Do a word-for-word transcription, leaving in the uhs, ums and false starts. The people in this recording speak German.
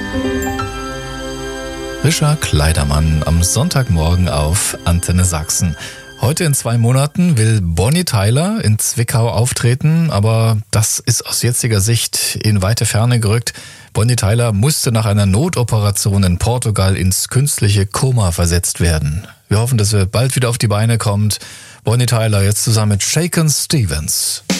Richard Kleidermann am Sonntagmorgen auf Antenne Sachsen. Heute in zwei Monaten will Bonnie Tyler in Zwickau auftreten, aber das ist aus jetziger Sicht in weite Ferne gerückt. Bonnie Tyler musste nach einer Notoperation in Portugal ins künstliche Koma versetzt werden. Wir hoffen, dass sie bald wieder auf die Beine kommt. Bonnie Tyler jetzt zusammen mit Shakin' Stevens.